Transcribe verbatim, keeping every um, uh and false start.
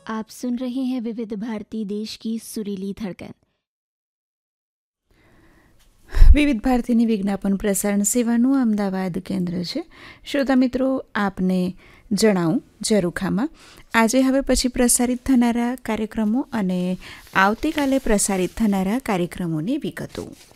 आप सुन रहे हैं विविध भारती देश की सुरीली धड़कन। વિવિધ ભારતીની વિજ્ઞાપન પ્રસારણ સેવાનું અમદાવાદ કેન્દ્ર છે. શ્રોતા મિત્રો, આપને જણાવું ઝરૂખામાં આજે હવે પછી પ્રસારિત થનારા કાર્યક્રમો અને આવતીકાલે પ્રસારિત થનારા કાર્યક્રમોની વિગતો.